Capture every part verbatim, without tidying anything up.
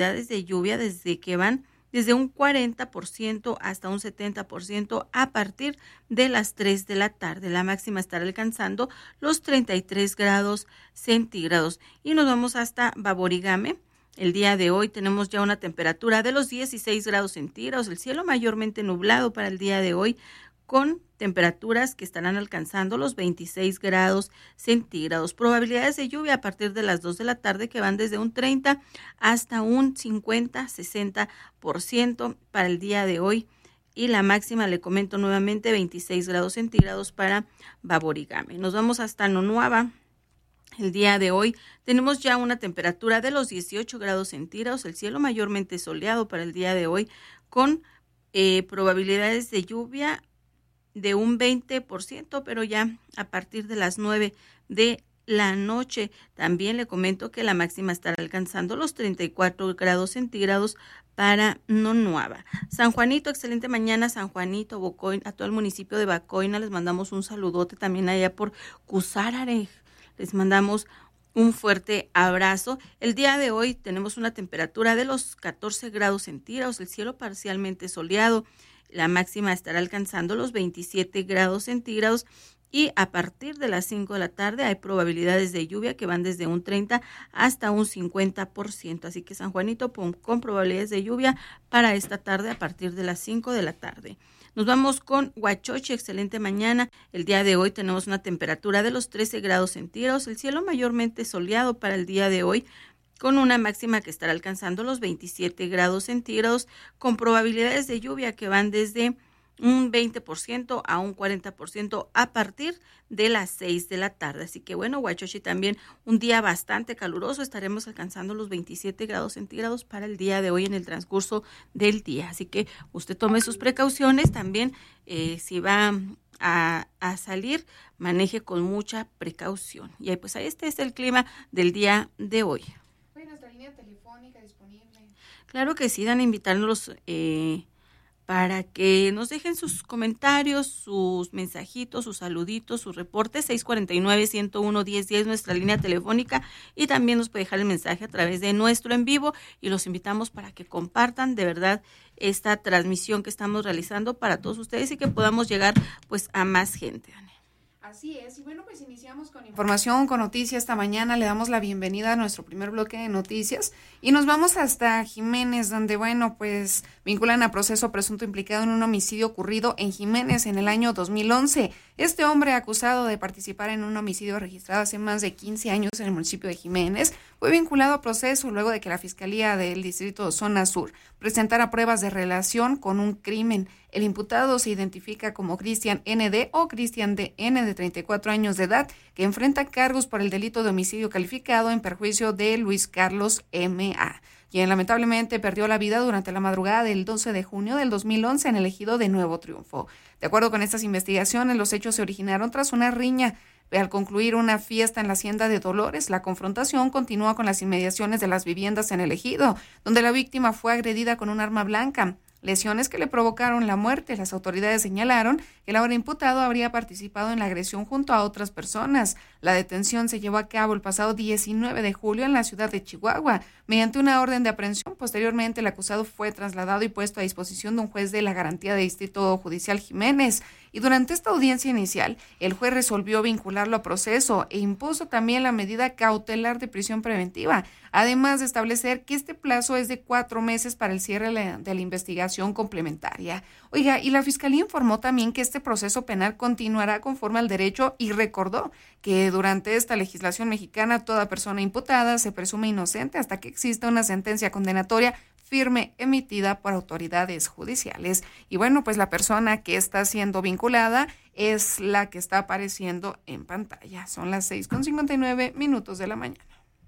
de lluvia desde que van desde un cuarenta por ciento hasta un setenta por ciento a partir de las tres de la tarde. La máxima estará alcanzando los treinta y tres grados centígrados. Y nos vamos hasta Baborigame. El día de hoy tenemos ya una temperatura de los dieciséis grados centígrados, el cielo mayormente nublado para el día de hoy, con temperaturas que estarán alcanzando los veintiséis grados centígrados. Probabilidades de lluvia a partir de las dos de la tarde que van desde un treinta hasta un cincuenta, sesenta por ciento para el día de hoy. Y la máxima, le comento nuevamente, veintiséis grados centígrados para Baborigame. Nos vamos hasta Nonuaba. El día de hoy tenemos ya una temperatura de los dieciocho grados centígrados, el cielo mayormente soleado para el día de hoy, con eh, probabilidades de lluvia de un veinte por ciento, pero ya a partir de las nueve de la noche. También le comento que la máxima estará alcanzando los treinta y cuatro grados centígrados para Nonuaba. San Juanito, excelente mañana, San Juanito, Bocoina, a todo el municipio de Bacoina, les mandamos un saludote también allá por Cusárare, les mandamos un fuerte abrazo. El día de hoy tenemos una temperatura de los catorce grados centígrados, el cielo parcialmente soleado. La máxima estará alcanzando los veintisiete grados centígrados y a partir de las cinco de la tarde hay probabilidades de lluvia que van desde un treinta hasta un cincuenta por ciento. Así que San Juanito con, con probabilidades de lluvia para esta tarde a partir de las cinco de la tarde. Nos vamos con Huachochi, excelente mañana. El día de hoy tenemos una temperatura de los trece grados centígrados, el cielo mayormente soleado para el día de hoy, con una máxima que estará alcanzando los veintisiete grados centígrados, con probabilidades de lluvia que van desde un veinte por ciento a un cuarenta por ciento a partir de las seis de la tarde. Así que bueno, Huachochi también un día bastante caluroso, estaremos alcanzando los veintisiete grados centígrados para el día de hoy en el transcurso del día. Así que usted tome sus precauciones también, eh, si va a, a salir, maneje con mucha precaución. Y ahí, pues ahí este es el clima del día de hoy. Nuestra línea telefónica disponible. Claro que sí, dan a invitarnos eh, para que nos dejen sus comentarios, sus mensajitos, sus saluditos, sus reportes. Seis cuarenta y nueve, ciento uno, diez diez, nuestra línea telefónica, y también nos puede dejar el mensaje a través de nuestro en vivo, y los invitamos para que compartan de verdad esta transmisión que estamos realizando para todos ustedes y que podamos llegar pues a más gente, Ana. Así es, y bueno, pues iniciamos con información, con noticias esta mañana. Le damos la bienvenida a nuestro primer bloque de noticias y nos vamos hasta Jiménez, donde, bueno, pues vinculan a proceso presunto implicado en un homicidio ocurrido en Jiménez en el año dos mil once. Este hombre, acusado de participar en un homicidio registrado hace más de quince años en el municipio de Jiménez, fue vinculado a proceso luego de que la Fiscalía del Distrito Zona Sur presentara pruebas de relación con un crimen. El imputado se identifica como Cristian N D o Cristian D N, de treinta y cuatro años de edad, que enfrenta cargos por el delito de homicidio calificado en perjuicio de Luis Carlos M A, quien lamentablemente perdió la vida durante la madrugada del doce de junio del dos mil once en el ejido de Nuevo Triunfo. De acuerdo con estas investigaciones, los hechos se originaron tras una riña. Al concluir una fiesta en la hacienda de Dolores, la confrontación continúa con las inmediaciones de las viviendas en el ejido, donde la víctima fue agredida con un arma blanca, lesiones que le provocaron la muerte. Las autoridades señalaron que el ahora imputado habría participado en la agresión junto a otras personas. La detención se llevó a cabo el pasado diecinueve de julio en la ciudad de Chihuahua, mediante una orden de aprehensión. Posteriormente, el acusado fue trasladado y puesto a disposición de un juez de la Garantía de Distrito Judicial Jiménez. Y durante esta audiencia inicial, el juez resolvió vincularlo a proceso e impuso también la medida cautelar de prisión preventiva, además de establecer que este plazo es de cuatro meses para el cierre de la investigación complementaria. Oiga, y la Fiscalía informó también que este proceso penal continuará conforme al derecho y recordó que durante esta legislación mexicana toda persona imputada se presume inocente hasta que exista una sentencia condenatoria firme emitida por autoridades judiciales. Y bueno, pues la persona que está siendo vinculada es la que está apareciendo en pantalla. Son las seis con cincuenta y nueve minutos de la mañana.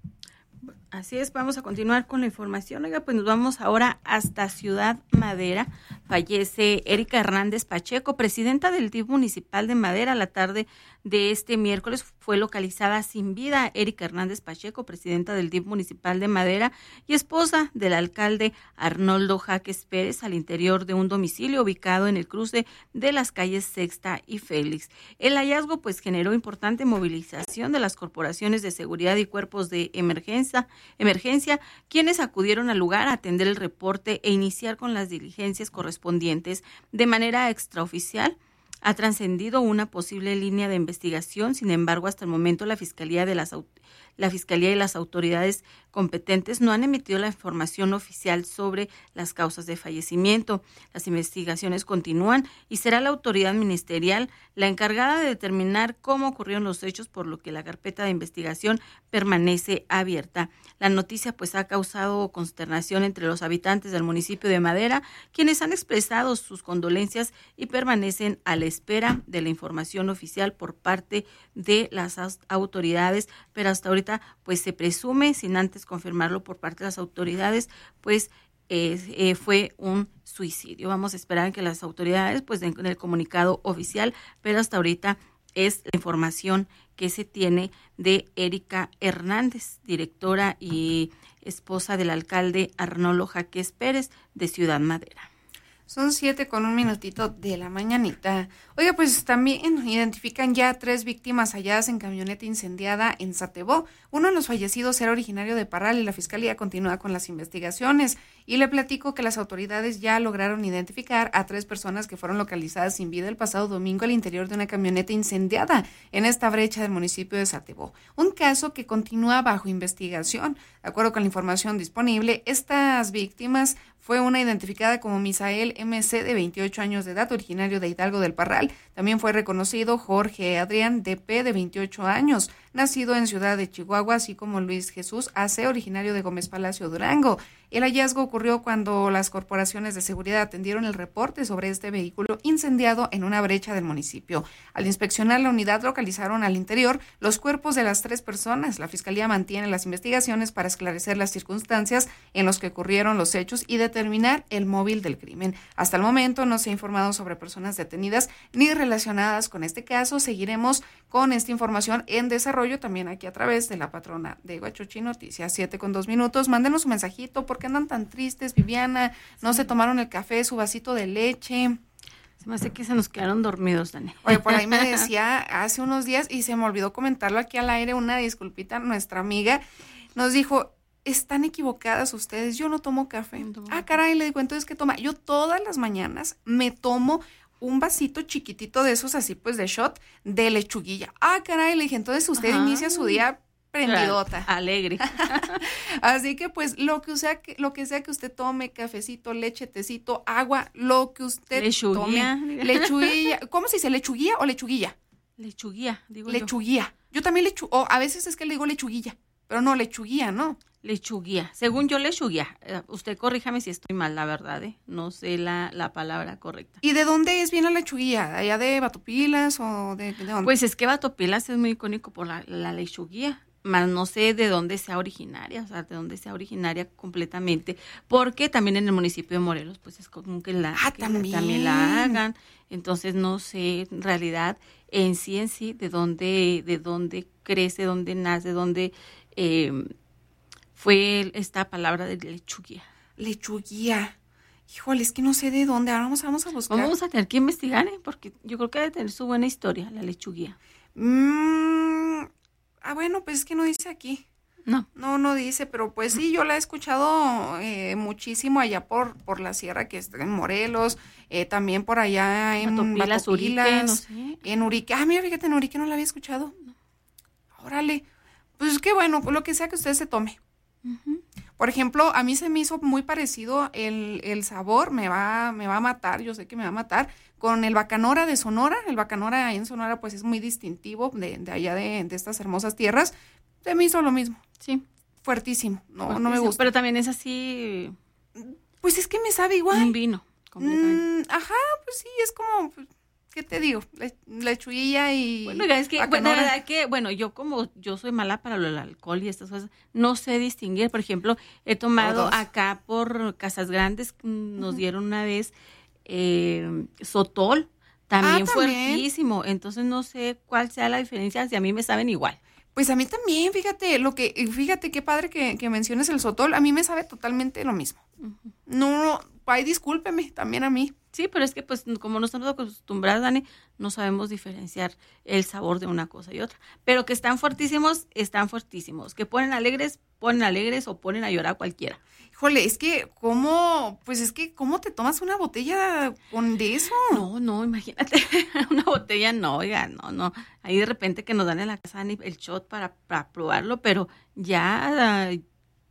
Así es, vamos a continuar con la información. Oiga, pues nos vamos ahora hasta Ciudad Madera. Fallece Erika Hernández Pacheco, presidenta del D I F municipal de Madera. La tarde de este miércoles fue localizada sin vida Erika Hernández Pacheco, presidenta del D I F municipal de Madera y esposa del alcalde Arnoldo Jaques Pérez, al interior de un domicilio ubicado en el cruce de las calles Sexta y Félix. El hallazgo pues generó importante movilización de las corporaciones de seguridad y cuerpos de emergencia emergencia, quienes acudieron al lugar a atender el reporte e iniciar con las diligencias correspondientes. De manera extraoficial, ha trascendido una posible línea de investigación. Sin embargo, hasta el momento la Fiscalía de las la Fiscalía y las autoridades competentes no han emitido la información oficial sobre las causas de fallecimiento. Las investigaciones continúan y será la autoridad ministerial la encargada de determinar cómo ocurrieron los hechos, por lo que la carpeta de investigación permanece abierta. La noticia pues ha causado consternación entre los habitantes del municipio de Madera, quienes han expresado sus condolencias y permanecen a la espera de la información oficial por parte de las autoridades, pero hasta ahorita pues se presume, sin antes confirmarlo por parte de las autoridades, pues eh, eh, fue un suicidio. Vamos a esperar que las autoridades pues den el comunicado oficial, pero hasta ahorita es la información que se tiene de Erika Hernández, directora y esposa del alcalde Arnoldo Jaques Pérez de Ciudad Madera. Son siete con un minutito de la mañanita. Oiga, pues también identifican ya tres víctimas halladas en camioneta incendiada en Satebó. Uno de los fallecidos era originario de Parral y la Fiscalía continúa con las investigaciones. Y le platico que las autoridades ya lograron identificar a tres personas que fueron localizadas sin vida el pasado domingo al interior de una camioneta incendiada en esta brecha del municipio de Satebó. Un caso que continúa bajo investigación. De acuerdo con la información disponible, estas víctimas fue una identificada como Misael M C de veintiocho años de edad, originario de Hidalgo del Parral. También fue reconocido Jorge Adrián D P de veintiocho años, nacido en Ciudad de Chihuahua, así como Luis Jesús A C, originario de Gómez Palacio, Durango. El hallazgo ocurrió cuando las corporaciones de seguridad atendieron el reporte sobre este vehículo incendiado en una brecha del municipio. Al inspeccionar la unidad localizaron al interior los cuerpos de las tres personas. La Fiscalía mantiene las investigaciones para esclarecer las circunstancias en las que ocurrieron los hechos y determinar el móvil del crimen. Hasta el momento no se ha informado sobre personas detenidas ni relacionadas con este caso. Seguiremos con esta información en desarrollo también aquí a través de la patrona de Huachochi Noticias. Siete con dos minutos. Mándenos un mensajito. ¿Por qué andan tan tristes, Viviana? ¿No se tomaron el café, su vasito de leche? Se me hace que se nos quedaron dormidos, Dani. Oye, por ahí me decía hace unos días, y se me olvidó comentarlo aquí al aire, una disculpita, nuestra amiga nos dijo: están equivocadas ustedes, yo no tomo café. No. Ah, caray, le digo, entonces, ¿qué toma? Yo todas las mañanas me tomo un vasito chiquitito de esos así, pues, de shot, de lechuguilla. Ah, caray, le dije, entonces usted Ajá. inicia su día prendidota. Alegre. Así que, pues, lo que sea que, lo que sea que usted tome, cafecito, leche, tecito, agua, lo que usted lechuguilla. tome. Lechuguilla. ¿Cómo se dice? ¿Lechuguilla o lechuguilla? Lechuguilla, digo lechuguilla. Yo, yo también lechu... O a veces es que le digo lechuguilla, pero no, lechuguilla, ¿no? Lechuguía. Según yo, lechuguía. Uh, usted corríjame si estoy mal, la verdad, ¿eh? No sé la, la palabra correcta. ¿Y de dónde es bien la lechuguía? ¿Allá de Batopilas o de, de dónde? Pues es que Batopilas es muy icónico por la, la lechuguía, más no sé de dónde sea originaria, o sea, de dónde sea originaria completamente, porque también en el municipio de Morelos, pues es común que la, ah, que ¿también? La, también la hagan. Entonces no sé en realidad en sí en sí de dónde, de dónde crece, dónde nace, dónde eh, fue esta palabra de lechuguía. Lechuguía. Híjole, es que no sé de dónde. Ahora vamos, vamos a buscar. Vamos a tener que investigar, ¿eh? Porque yo creo que debe tener su buena historia, la lechuguía. Mm, ah, bueno, pues es que no dice aquí. No. No, no dice, pero pues sí, yo la he escuchado eh, muchísimo allá por, por la sierra que está en Morelos, eh, también por allá en Batopilas, Batopilas, Urique, no sé. En Urique. Ah, mira, fíjate, en Urique no la había escuchado. No. Órale. Pues qué bueno, lo que sea que usted se tome. Uh-huh. Por ejemplo, a mí se me hizo muy parecido el, el sabor, me va, me va a matar, yo sé que me va a matar, con el bacanora de Sonora. El bacanora en Sonora pues es muy distintivo de, de allá de, de estas hermosas tierras. Se me hizo lo mismo. Sí. Fuertísimo. No, Fuertísimo, no me gusta. Pero también es así. Pues es que me sabe igual. Un vino, completamente. Mm, ajá, pues sí, es como, ¿qué te digo? Le, lechuguilla y bueno, es que, bueno, la verdad que, bueno, yo como yo soy mala para el alcohol y estas cosas, no sé distinguir. Por ejemplo, he tomado Todos. acá por Casas Grandes, nos uh-huh. dieron una vez eh, Sotol, también, ah, fuertísimo. Entonces no sé cuál sea la diferencia, si a mí me saben igual. Pues a mí también, fíjate, lo que, fíjate qué padre que, que menciones el Sotol, a mí me sabe totalmente lo mismo. Uh-huh. No, ay, discúlpeme, también a mí. Sí, pero es que pues como no estamos acostumbrados, Dani, no sabemos diferenciar el sabor de una cosa y otra. Pero que están fuertísimos, están fuertísimos. Que ponen alegres, ponen alegres o ponen a llorar a cualquiera. Híjole, es que, ¿cómo? Pues es que, ¿cómo te tomas una botella con de eso? No, no, imagínate, una botella no, oiga, no, no. Ahí de repente que nos dan en la casa Dani, el shot para, para probarlo, pero ya uh,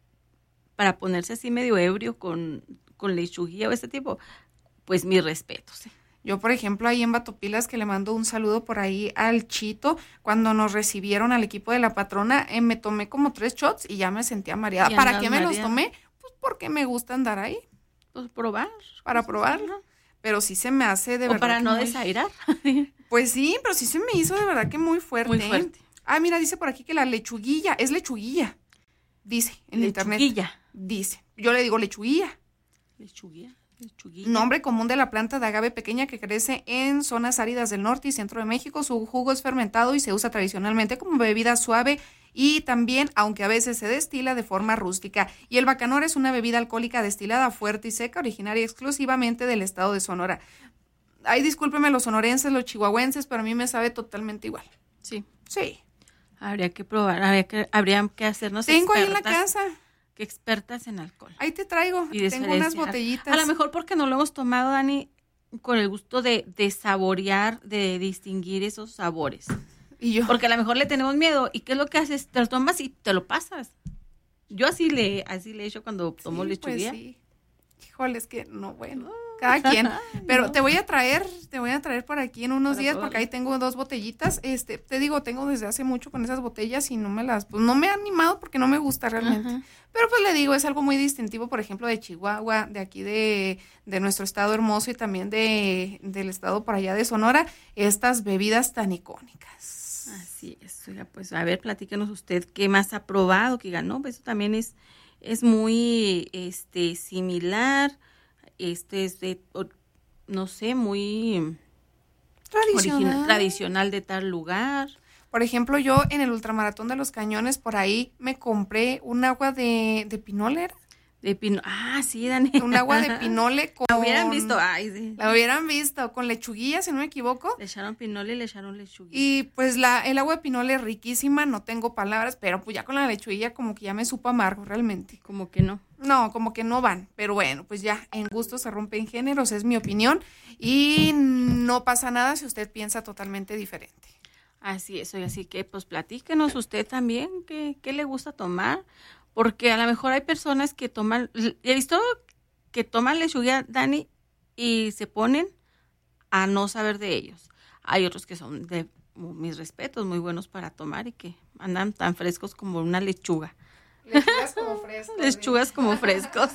para ponerse así medio ebrio con, con lechuguilla o este tipo, pues mis respetos. ¿eh? Yo, por ejemplo, ahí en Batopilas, que le mando un saludo por ahí al Chito, cuando nos recibieron al equipo de la patrona, eh, me tomé como tres shots y ya me sentía mareada. ¿Para qué me mareada? Los tomé? Pues porque me gusta andar ahí. Pues probar. Para pues, probarlo. ¿no? Pero sí se me hace de o verdad. para no muy... desairar. Pues sí, pero sí se me hizo de verdad que muy fuerte. Muy fuerte. ¿eh? Ah, mira, dice por aquí que la lechuguilla, es lechuguilla. Dice en lechuguilla. internet. Dice. Yo le digo lechuguilla. Lechuguilla. Lechuguilla. Nombre común de la planta de agave pequeña que crece en zonas áridas del norte y centro de México. Su jugo es fermentado y se usa tradicionalmente como bebida suave y también, aunque a veces se destila de forma rústica. Y el bacanora es una bebida alcohólica destilada fuerte y seca, originaria exclusivamente del estado de Sonora. Ay, discúlpeme los sonorenses, los chihuahuenses, pero a mí me sabe totalmente igual. Sí. Sí. Habría que probar, habría que, habría que hacernos Tengo expertas. ahí en la casa. Que expertas en alcohol. Ahí te traigo, tengo unas botellitas. A lo mejor porque no lo hemos tomado, Dani, con el gusto de, de saborear, de distinguir esos sabores. Y yo. Porque a lo mejor le tenemos miedo. ¿Y qué es lo que haces? Te lo tomas y te lo pasas. Yo así le así le he hecho cuando tomo sí, lechuguilla. Pues sí. Híjole, es que no, bueno, cada quien. Pero no. te voy a traer, te voy a traer por aquí en unos Para días, probar. Porque ahí tengo dos botellitas. Este, te digo, tengo desde hace mucho con esas botellas y no me las, pues no me he animado porque no me gusta realmente. Ajá. Pero pues le digo, es algo muy distintivo, por ejemplo, de Chihuahua, de aquí de, de nuestro estado hermoso y también de del estado por allá de Sonora, estas bebidas tan icónicas. Así es, oiga, pues a ver, platíquenos usted qué más ha probado, que ganó, pues eso también es, es muy este similar, este es de, no sé, muy tradicional. Original, tradicional de tal lugar. Por ejemplo, yo en el Ultramaratón de los Cañones, por ahí me compré un agua de, de pinole. De pino, ah, sí, Dani. Un agua de pinole con... La hubieran visto, ay, sí. La hubieran visto, con lechuguilla, si no me equivoco. Le echaron pinole y le echaron lechuguilla. Y pues la, el agua de pinole es riquísima, no tengo palabras, pero pues ya con la lechuguilla como que ya me supo amargo realmente. Como que no. No, como que no van, pero bueno, pues ya, en gusto se rompen géneros, es mi opinión. Y no pasa nada si usted piensa totalmente diferente. Así es, así que pues platíquenos usted también qué, qué le gusta tomar. Porque a lo mejor hay personas que toman, he visto que toman lechuguilla, Dani, y se ponen a no saber de ellos. Hay otros que son de mis respetos, muy buenos para tomar y que andan tan frescos como una lechuga. Lechugas como frescos. Lechugas ¿sí? como frescos.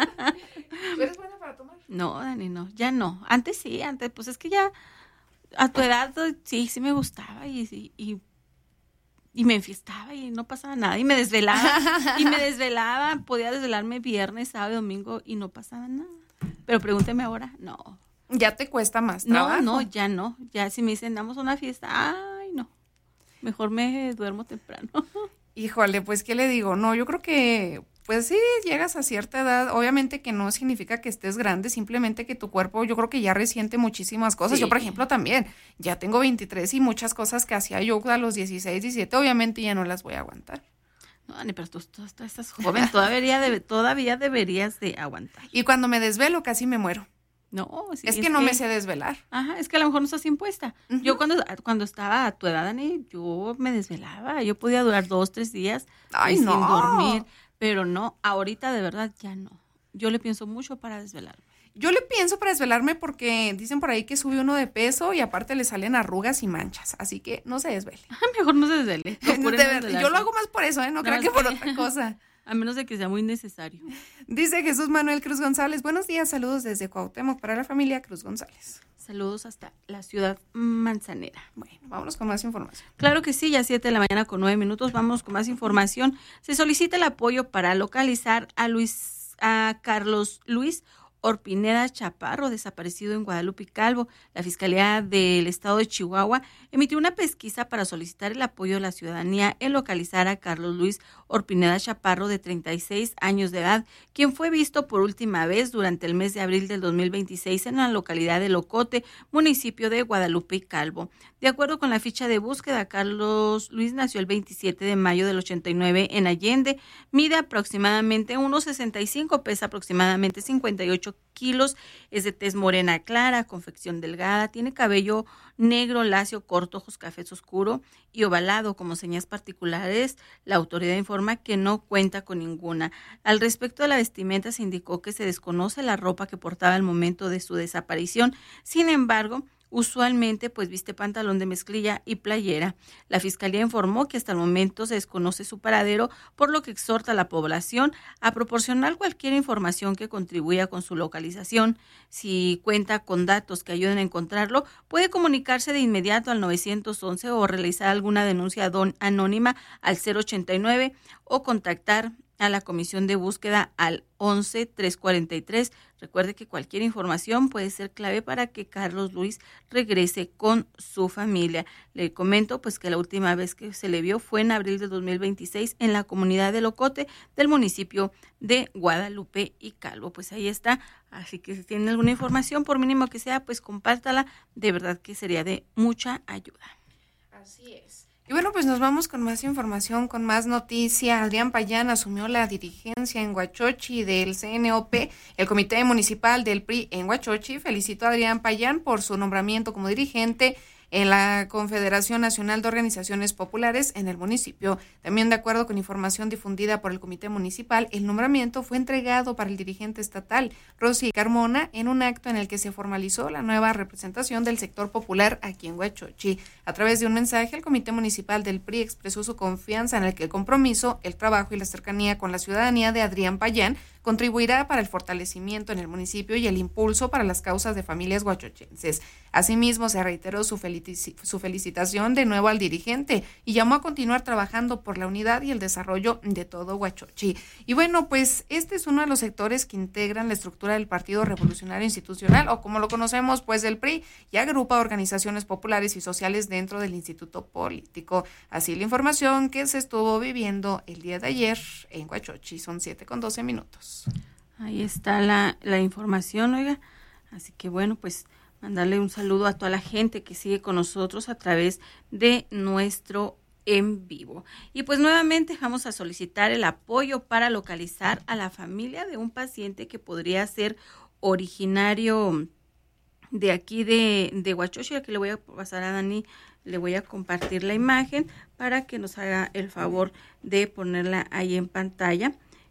¿Tú eres buena para tomar? No, Dani, no, ya no. Antes sí, antes, pues es que ya a tu edad sí, sí me gustaba y, y, y Y me enfiestaba y no pasaba nada. Y me desvelaba. y me desvelaba. Podía desvelarme viernes, sábado, domingo y no pasaba nada. Pero pregúnteme ahora, no. ¿Ya te cuesta más trabajo? No, no, ya no. Ya si me dicen, damos una fiesta, ay, no. Mejor me duermo temprano. Híjole, pues, ¿qué le digo? No, yo creo que, pues sí, llegas a cierta edad. Obviamente que no significa que estés grande, simplemente que tu cuerpo, yo creo que ya resiente muchísimas cosas. Sí. Yo, por ejemplo, también, ya tengo veintitrés y muchas cosas que hacía yo a los dieciséis, diecisiete, obviamente ya no las voy a aguantar. No, Dani, pero tú, tú, tú estás joven, todavía, debe, todavía deberías de aguantar. Y cuando me desvelo casi me muero. No, sí, es, es que no que, me sé desvelar. Ajá, es que a lo mejor no estás impuesta. Uh-huh. Yo cuando, cuando estaba a tu edad, Dani, yo me desvelaba. Yo podía durar dos, tres días Ay, sin no. dormir. Pero no, ahorita de verdad ya no. Yo le pienso mucho para desvelarme. Yo le pienso para desvelarme porque dicen por ahí que sube uno de peso y aparte le salen arrugas y manchas. Así que no se desvele. Mejor no se desvele. No de verdad, yo lo hago más por eso, ¿eh? No, no creo que por otra cosa. A menos de que sea muy necesario. Dice Jesús Manuel Cruz González. Buenos días, saludos desde Cuauhtémoc para la familia Cruz González. Saludos hasta la ciudad manzanera. Bueno, vámonos con más información. Claro que sí, ya siete de la mañana con nueve minutos. Vamos con más información. Se solicita el apoyo para localizar a Luis, a Carlos Luis Orpineda Chaparro, desaparecido en Guadalupe y Calvo. La Fiscalía del Estado de Chihuahua emitió una pesquisa para solicitar el apoyo de la ciudadanía en localizar a Carlos Luis Orpineda Chaparro, de treinta y seis años de edad, quien fue visto por última vez durante el mes de abril del dos mil veintiséis en la localidad de Locote, municipio de Guadalupe y Calvo. De acuerdo con la ficha de búsqueda, Carlos Luis nació el veintisiete de mayo del ochenta y nueve en Allende, mide aproximadamente uno sesenta y cinco, pesa aproximadamente cincuenta y ocho kilos, es de tez morena clara, confección delgada, tiene cabello negro, lacio, corto, ojos cafés oscuro y ovalado. Como señas particulares, la autoridad informa que no cuenta con ninguna. Al respecto de la vestimenta, se indicó que se desconoce la ropa que portaba al momento de su desaparición. Sin embargo, usualmente pues viste pantalón de mezclilla y playera. La Fiscalía informó que hasta el momento se desconoce su paradero, por lo que exhorta a la población a proporcionar cualquier información que contribuya con su localización. Si cuenta con datos que ayuden a encontrarlo, puede comunicarse de inmediato al nueve once o realizar alguna denuncia anónima al cero ochenta y nueve o contactar a la Comisión de Búsqueda al once tres cuarenta y tres. Recuerde que cualquier información puede ser clave para que Carlos Luis regrese con su familia. Le comento pues que la última vez que se le vio fue en abril de dos mil veintiséis en la comunidad de Locote del municipio de Guadalupe y Calvo. Pues ahí está, así que si tienen alguna información, por mínimo que sea, pues compártala, de verdad que sería de mucha ayuda. Así es. Y bueno, pues nos vamos con más información, con más noticia. Adrián Payán asumió la dirigencia en Huachochi del C N O P. El Comité Municipal del P R I en Huachochi felicitó a Adrián Payán por su nombramiento como dirigente en la Confederación Nacional de Organizaciones Populares en el municipio. También, de acuerdo con información difundida por el Comité Municipal, el nombramiento fue entregado para el dirigente estatal, Rosy Carmona, en un acto en el que se formalizó la nueva representación del sector popular aquí en Huachochi. A través de un mensaje, el Comité Municipal del P R I expresó su confianza en el que el compromiso, el trabajo y la cercanía con la ciudadanía de Adrián Payán contribuirá para el fortalecimiento en el municipio y el impulso para las causas de familias huachochenses. Asimismo, se reiteró su, felici- su felicitación de nuevo al dirigente y llamó a continuar trabajando por la unidad y el desarrollo de todo Huachochi. Y bueno, pues este es uno de los sectores que integran la estructura del Partido Revolucionario Institucional, o como lo conocemos, pues el P R I, y agrupa organizaciones populares y sociales dentro del instituto político. Así la información que se estuvo viviendo el día de ayer en Huachochi. Son siete con doce minutos. Ahí está la, la información, oiga. Así que bueno, pues mandarle un saludo a toda la gente que sigue con nosotros a través de nuestro en vivo. Y pues nuevamente vamos a solicitar el apoyo para localizar a la familia de un paciente que podría ser originario de aquí de, de Huachochi. Aquí le voy a pasar a Dani, le voy a compartir la imagen para que nos haga el favor de ponerla ahí en pantalla.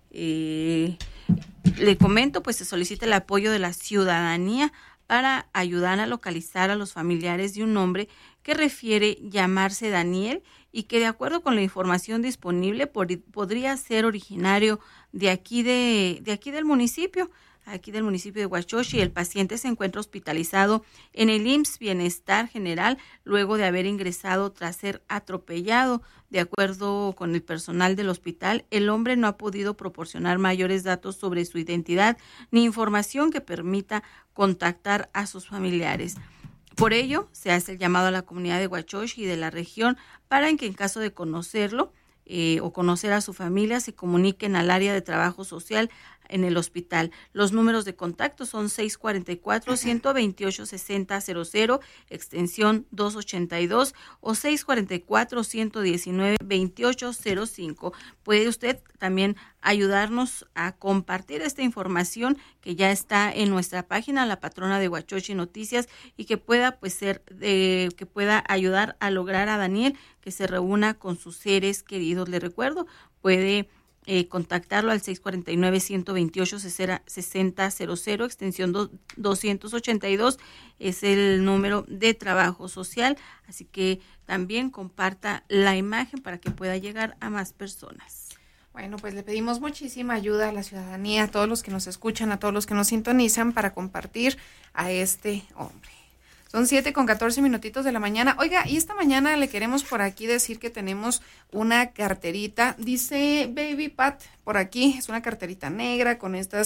Eh, le comento, pues se solicita el apoyo de la ciudadanía para ayudar a localizar a los familiares de un hombre que refiere llamarse Daniel y que, de acuerdo con la información disponible, por, podría ser originario de aquí de, de aquí del municipio. aquí del municipio de Huachochi. El paciente se encuentra hospitalizado en el I M S S Bienestar General luego de haber ingresado tras ser atropellado. De acuerdo con el personal del hospital, el hombre no ha podido proporcionar mayores datos sobre su identidad ni información que permita contactar a sus familiares. Por ello, se hace el llamado a la comunidad de Huachochi y de la región para que, en caso de conocerlo eh, o conocer a su familia, se comuniquen al área de trabajo social en el hospital. Los números de contacto son seis cuatro cuatro, uno dos ocho, seis cero cero cero, extensión doscientos ochenta y dos o seis cuatro cuatro, uno uno nueve, veintiocho cero cinco. Puede usted también ayudarnos a compartir esta información que ya está en nuestra página, La Patrona de Huachochi Noticias, y que pueda pues ser de, que pueda ayudar a lograr a Daniel que se reúna con sus seres queridos. Le recuerdo, puede Eh, contactarlo al seis cuatro nueve, uno dos ocho, seis cero cero cero, extensión doscientos ochenta y dos, es el número de trabajo social, así que también comparta la imagen para que pueda llegar a más personas. Bueno, pues le pedimos muchísima ayuda a la ciudadanía, a todos los que nos escuchan, a todos los que nos sintonizan, para compartir a este hombre. Son siete con catorce minutitos de la mañana. Oiga, y esta mañana le queremos por aquí decir que tenemos una carterita, dice Baby Pat, por aquí, es una carterita negra con estas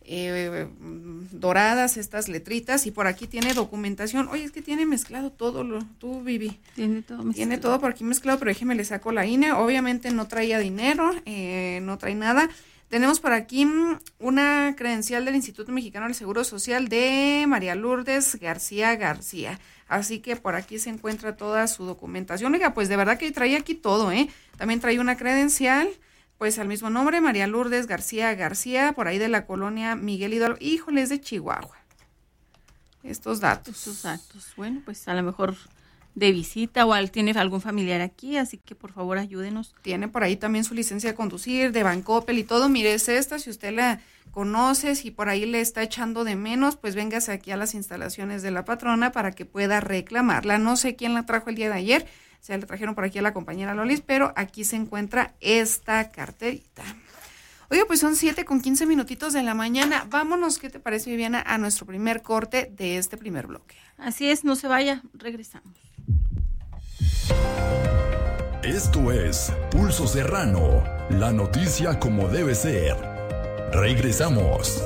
eh, doradas estas letritas, y por aquí tiene documentación. Oye, es que tiene mezclado todo, lo, tú Vivi. Tiene todo mezclado. Tiene todo por aquí mezclado, pero déjeme le saco la I N E. Obviamente no traía dinero, eh, no trae nada. Tenemos por aquí una credencial del Instituto Mexicano del Seguro Social de María Lourdes García García. Así que por aquí se encuentra toda su documentación. Oiga, pues de verdad que trae aquí todo, ¿eh? También trae una credencial, pues al mismo nombre, María Lourdes García García, por ahí de la colonia Miguel Hidalgo. Híjole, es de Chihuahua. Estos datos. Estos datos. Bueno, pues a lo mejor de visita o al, tiene algún familiar aquí, así que por favor ayúdenos. Tiene por ahí también su licencia de conducir, de Bancoppel y todo. Mire, es esta, si usted la conoce, si por ahí le está echando de menos, pues véngase aquí a las instalaciones de la patrona para que pueda reclamarla. No sé quién la trajo el día de ayer, se la trajeron por aquí a la compañera Lolis, pero aquí se encuentra esta carterita. Oye, pues son siete con quince minutitos de la mañana. Vámonos, ¿qué te parece, Viviana, a nuestro primer corte de este primer bloque? Así es, no se vaya, regresamos. Esto es Pulso Serrano, la noticia como debe ser. Regresamos.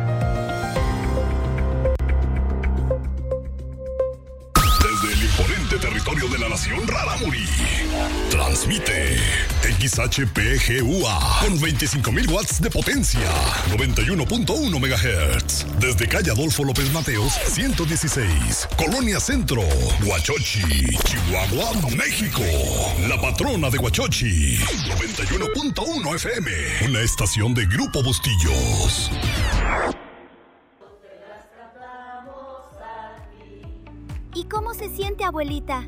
Desde el imponente territorio de la nación Rarámuri, transmite X H P G U A con veinticinco mil watts de potencia, noventa y uno punto uno megahertz. Desde calle Adolfo López Mateos, ciento dieciséis, Colonia Centro, Huachochi, Chihuahua, México. La patrona de Huachochi, noventa y uno punto uno F M, una estación de Grupo Bustillos. ¿Y cómo se siente, abuelita?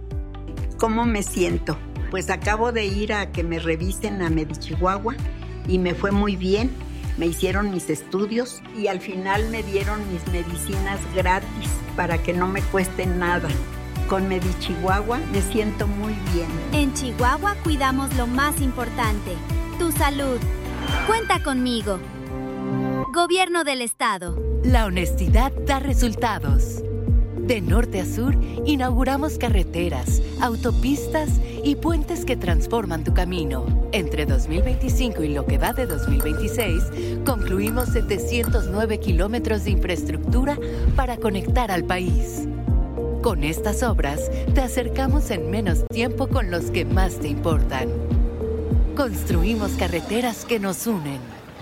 ¿Cómo me siento? Pues acabo de ir a que me revisen a Medichihuahua y me fue muy bien. Me hicieron mis estudios y al final me dieron mis medicinas gratis para que no me cuesten nada. Con Medichihuahua me siento muy bien. En Chihuahua cuidamos lo más importante, tu salud. Cuenta conmigo. Gobierno del Estado. La honestidad da resultados. De norte a sur, inauguramos carreteras, autopistas y puentes que transforman tu camino. Entre dos mil veinticinco y lo que va de dos mil veintiséis, concluimos setecientos nueve kilómetros de infraestructura para conectar al país. Con estas obras, te acercamos en menos tiempo con los que más te importan. Construimos carreteras que nos unen.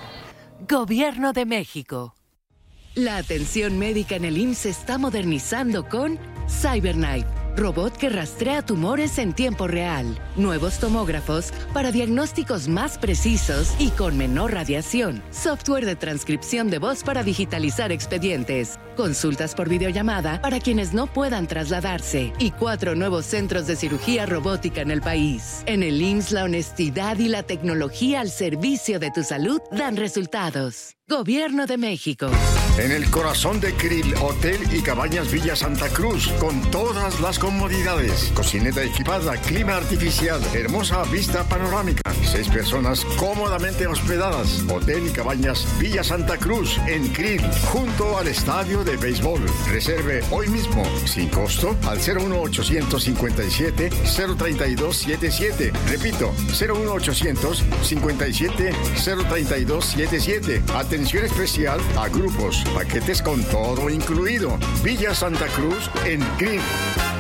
Gobierno de México. La atención médica en el I M S S se está modernizando con CyberKnife, robot que rastrea tumores en tiempo real, nuevos tomógrafos para diagnósticos más precisos y con menor radiación, software de transcripción de voz para digitalizar expedientes, consultas por videollamada para quienes no puedan trasladarse y cuatro nuevos centros de cirugía robótica en el país. En el I M S S la honestidad y la tecnología al servicio de tu salud dan resultados. Gobierno de México. En el corazón de Krill, Hotel y Cabañas Villa Santa Cruz, con todas las comodidades. Cocineta equipada, clima artificial, hermosa vista panorámica. Seis personas cómodamente hospedadas. Hotel y Cabañas Villa Santa Cruz, en Krill, junto al estadio de béisbol. Reserve hoy mismo, sin costo, al cero uno ochocientos cincuenta y siete cero treinta y dos setenta y siete. Repito, cero uno ochocientos cincuenta y siete cero treinta y dos setenta y siete. Atención especial a grupos, paquetes con todo incluido. Villa Santa Cruz en Krill.